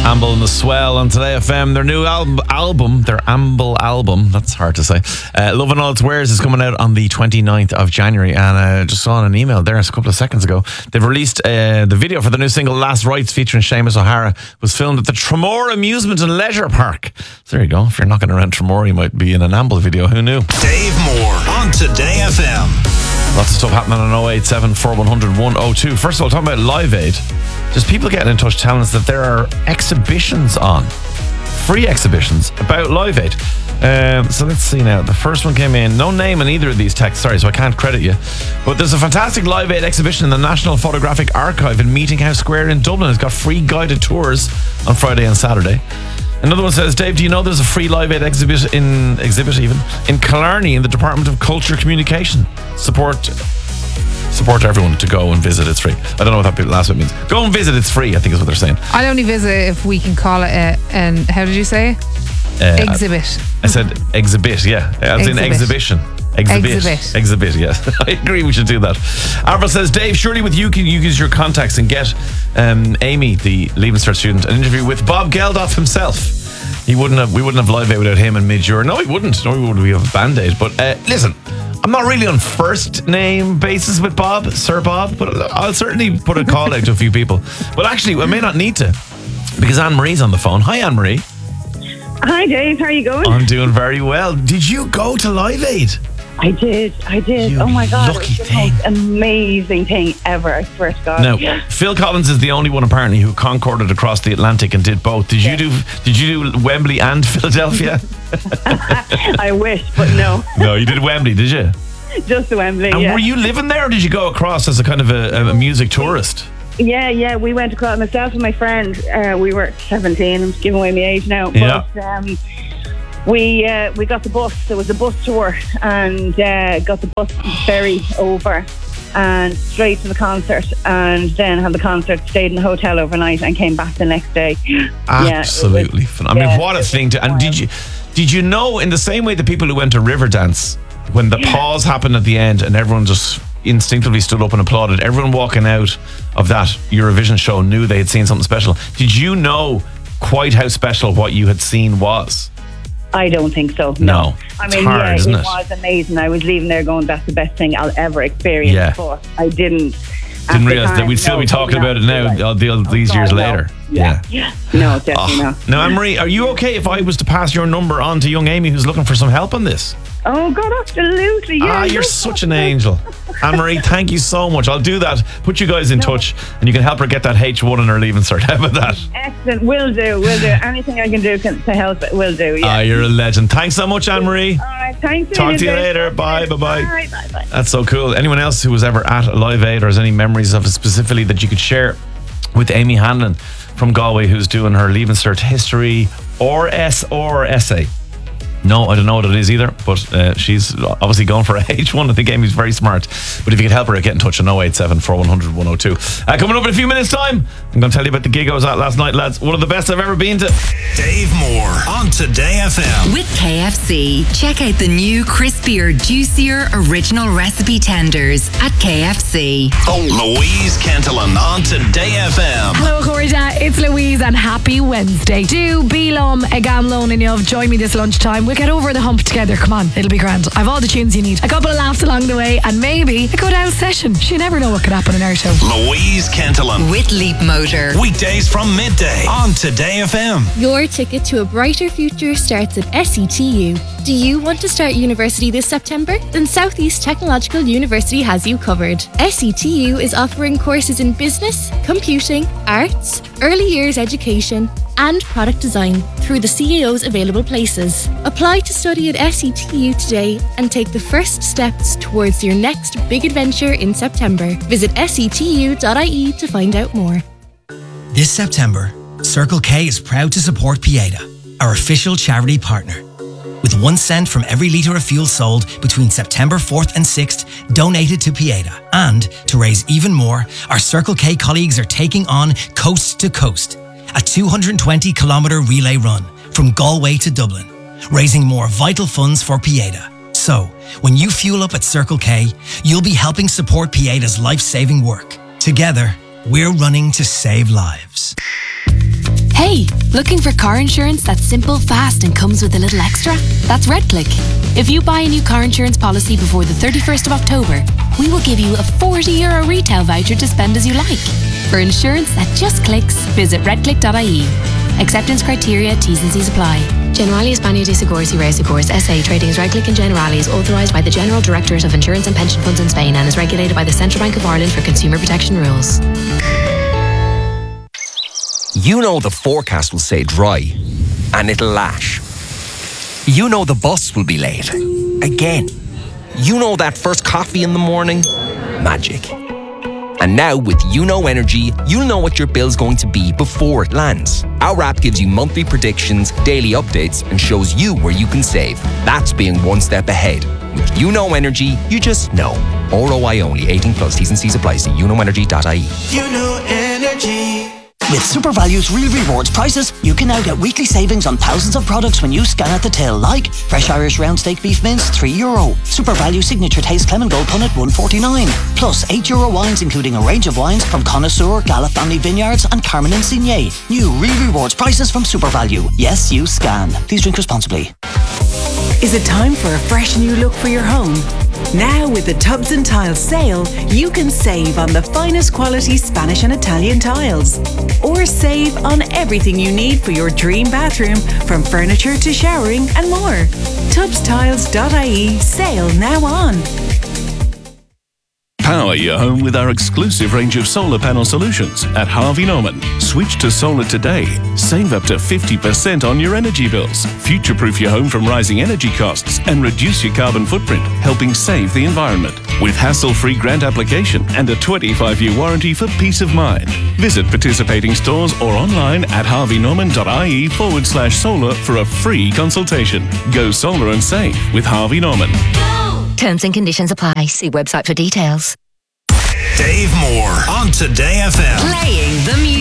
Amble and the Swell on Today FM. Their new album, their Amble album, that's hard to say. Love and All Its Wares is coming out on the 29th of January. And I just saw an email there a couple of seconds ago. They've released the video for the new single Last Rites featuring Seamus O'Hara. Was filmed at the Tramore Amusement and Leisure Park. So there you go. If you're knocking around Tramore, you might be in an Amble video. Who knew? Dave Moore on Today FM. Lots of stuff happening on 087 4100 102. First of all, talking about Live Aid, just people getting in touch telling us that there are exhibitions on, free exhibitions about Live Aid. So let's see now. The first one came in, no name in either of these texts, sorry, so I can't credit you. But there's a fantastic Live Aid exhibition in the National Photographic Archive in Meeting House Square in Dublin. It's got free guided tours on Friday and Saturday. Another one says, Dave, do you know there's a free Live Aid exhibit in Killarney in the Department of Culture Communication? Support everyone to go and visit. It's free. I don't know what that last bit means. Go and visit. It's free, I think is what they're saying. I'll only visit if we can call it an how did you say? Exhibit. I said exhibit, yeah. As in exhibition. Exhibit, yes. I agree, we should do that. Alvaro says, Dave, surely with you can you use your contacts and get Amy, the Leaving Cert student, an interview with Bob Geldof himself. We wouldn't have Live Aid without him in mid-year. No, he wouldn't. No, we would. We have a Band-Aid. But listen, I'm not really on first name basis with Bob, Sir Bob, but I'll certainly put a call out to a few people. But actually, I may not need to, because Anne-Marie's on the phone. Hi, Anne-Marie. Hi, Dave. How are you going? I'm doing very well. Did you go to Live Aid? I did. You oh my God. lucky it was thing. the most amazing thing ever, I swear to God. Now, Phil Collins is the only one apparently who concorded across the Atlantic and did both. Did you do Wembley and Philadelphia? I wish, but no. No, you did Wembley, did you? Just the Wembley, And yeah. were you living there, or did you go across as a kind of a music tourist? Yeah, we went across, myself and my friend. We were 17. I'm giving away my age now. Yeah. But we got the bus. There was a bus tour, and got the bus ferry over and straight to the concert, and then had the concert, stayed in the hotel overnight, and came back the next day. Absolutely. I mean, what a thing to... And did you know, in the same way the people who went to Riverdance, when the pause happened at the end and everyone just instinctively stood up and applauded, everyone walking out of that Eurovision show knew they had seen something special. Did you know quite how special what you had seen was? I don't think so. No. I mean, it's hard, isn't it? It was amazing. I was leaving there going, that's the best thing I'll ever experience. Yeah. But I didn't realise that we'd still be talking about it now, these years later. Yeah. No, definitely not. Now, Anne-Marie, are you okay if I was to pass your number on to young Amy, who's looking for some help on this? Oh, God, absolutely. Yeah, you're such an angel. Anne-Marie, thank you so much. I'll do that. Put you guys in touch, and you can help her get that H1 in her Leaving Cert. How about that? Excellent. Will do. Anything I can do to help, will do. Yeah. You're a legend. Thanks so much, Anne-Marie. All right, thanks. Talk to you later. Bye. Bye. That's so cool. Anyone else who was ever at a Live Aid or has any memories of it specifically that you could share with Amy Hanlon from Galway, who's doing her Leaving Cert history or essay? No, I don't know what it is either, but she's obviously going for a H1. I think Amy's very smart. But if you could help her, get in touch on 087 4100 102. Coming up in a few minutes' time, I'm going to tell you about the gig I was at last night, lads. One of the best I've ever been to. Dave Moore on Today FM. With KFC. Check out the new crispier, juicier original recipe tenders at KFC. Louise Cantillon on Today FM. Hello, Corja. It's Louise and happy Wednesday. Do Beelum Agamlone and Yov join me this lunchtime. We'll get over the hump together. Come on, it'll be grand. I've all the tunes you need. A couple of laughs along the way, and maybe a go down session. You never know what could happen in our show. Louise Cantillon. With Leap Motor. Weekdays from midday on Today FM. Your ticket to a brighter future starts at SETU. Do you want to start university this September? Then Southeast Technological University has you covered. SETU is offering courses in business, computing, arts, early years education, and product design through the CAO's available places. Apply to study at SETU today and take the first steps towards your next big adventure in September. Visit setu.ie to find out more. This September, Circle K is proud to support Pieta, our official charity partner. With 1 cent from every litre of fuel sold between September 4th and 6th donated to Pieta. And to raise even more, our Circle K colleagues are taking on Coast to Coast, a 220-kilometre relay run from Galway to Dublin, raising more vital funds for Pieta. So, when you fuel up at Circle K, you'll be helping support Pieta's life-saving work. Together, we're running to save lives. Hey Hey, looking for car insurance that's simple, fast and comes with a little extra? That's RedClick. If you buy a new car insurance policy before the 31st of October, we will give you a €40 retail voucher to spend as you like. For insurance that just clicks, visit redclick.ie. Acceptance criteria, T's and C's apply. Generali España de Seguros y Reasegurs S.A. trading as RedClick and Generali is authorised by the General Directorate of Insurance and Pension Funds in Spain and is regulated by the Central Bank of Ireland for consumer protection rules. You know the forecast will say dry, and it'll lash. You know the bus will be late. Again. You know that first coffee in the morning? Magic. And now with YouKnow Energy, you'll know what your bill's going to be before it lands. Our app gives you monthly predictions, daily updates, and shows you where you can save. That's being one step ahead. With YouKnow Energy, you just know. ROI only. 18 plus. T's and C's apply. See YouKnowEnergy.ie. YouKnow Energy. With SuperValue's Real Rewards prices, you can now get weekly savings on thousands of products when you scan at the till, like fresh Irish round steak beef mince, €3. SuperValue Signature Taste Clement Gold Punnet, $1.49. Plus €8 wines, including a range of wines from Connoisseur, Gala Family Vineyards and Carmen and Signet. New Real Rewards prices from SuperValue. Yes, you scan. Please drink responsibly. Is it time for a fresh new look for your home? Now with the Tubs and Tiles sale, you can save on the finest quality Spanish and Italian tiles. Or save on everything you need for your dream bathroom, from furniture to showering and more. Tubstiles.ie sale now on. Power your home with our exclusive range of solar panel solutions at Harvey Norman. Switch to solar today. Save up to 50% on your energy bills. Future-proof your home from rising energy costs and reduce your carbon footprint, helping save the environment. With hassle-free grant application and a 25-year warranty for peace of mind. Visit participating stores or online at harveynorman.ie/solar for a free consultation. Go solar and save with Harvey Norman. Terms and conditions apply. See website for details. Dave Moore on Today FM. Playing the music.